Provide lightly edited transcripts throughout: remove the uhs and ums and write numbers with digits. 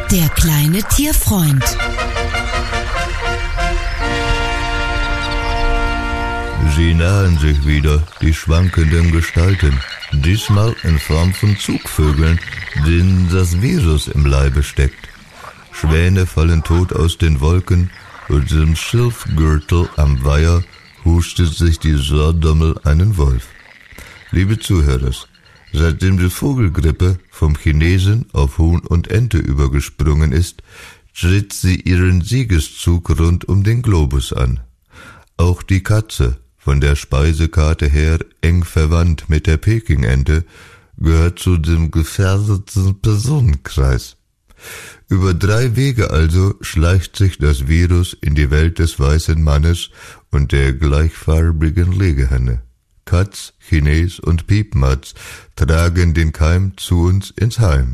Der kleine Tierfreund. Sie nahen sich wieder, die schwankenden Gestalten, diesmal in Form von Zugvögeln, denen das Virus im Leibe steckt. Schwäne fallen tot aus den Wolken und im Schilfgürtel am Weiher hustet sich die Sordommel einen Wolf. Liebe Zuhörer, seitdem die Vogelgrippe vom Chinesen auf Huhn und Ente übergesprungen ist, tritt sie ihren Siegeszug rund um den Globus an. Auch die Katze, von der Speisekarte her eng verwandt mit der Pekingente, gehört zu dem gefährdeten Personenkreis. Über 3 Wege also schleicht sich das Virus in die Welt des weißen Mannes und der gleichfarbigen Legehenne. Katz, Chines und Piepmatz tragen den Keim zu uns ins Heim.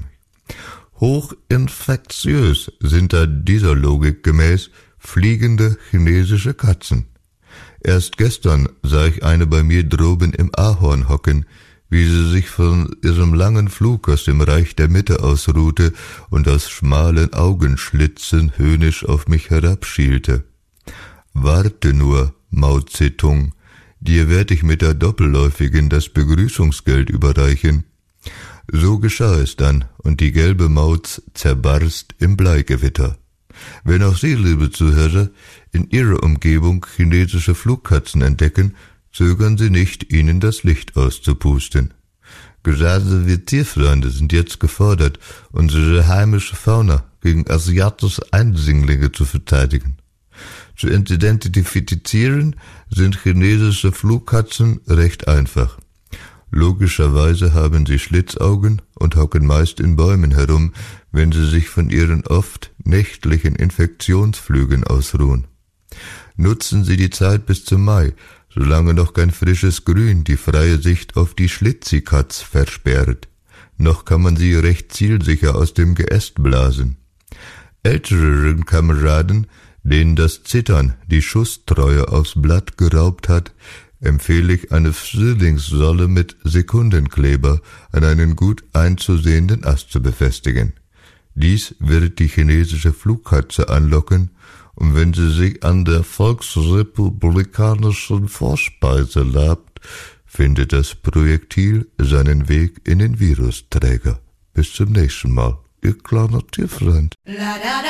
Hochinfektiös sind da dieser Logik gemäß fliegende chinesische Katzen. Erst gestern sah ich eine bei mir droben im Ahorn hocken, wie sie sich von ihrem langen Flug aus dem Reich der Mitte ausruhte und aus schmalen Augenschlitzen höhnisch auf mich herabschielte. Warte nur, Mao Zedong, dir werd ich mit der Doppelläufigen das Begrüßungsgeld überreichen. So geschah es dann, und die gelbe Mauz zerbarst im Bleigewitter. Wenn auch Sie, liebe Zuhörer, in Ihrer Umgebung chinesische Flugkatzen entdecken, zögern Sie nicht, ihnen das Licht auszupusten. Gerade wir Tierfreunde sind jetzt gefordert, unsere heimische Fauna gegen asiatische Eindringlinge zu verteidigen. Zu identifizieren sind chinesische Flugkatzen recht einfach. Logischerweise haben sie Schlitzaugen und hocken meist in Bäumen herum, wenn sie sich von ihren oft nächtlichen Infektionsflügen ausruhen. Nutzen Sie die Zeit bis zum Mai, solange noch kein frisches Grün die freie Sicht auf die Schlitzikatz versperrt. Noch kann man sie recht zielsicher aus dem Geäst blasen. Älteren Kameraden, denen das Zittern die Schusstreue aufs Blatt geraubt hat, empfehle ich eine Frühlingssolle mit Sekundenkleber an einen gut einzusehenden Ast zu befestigen. Dies wird die chinesische Flugkatze anlocken, und wenn sie sich an der volksrepublikanischen Vorspeise labt, findet das Projektil seinen Weg in den Virusträger. Bis zum nächsten Mal, Ihr kleiner Tierfreund.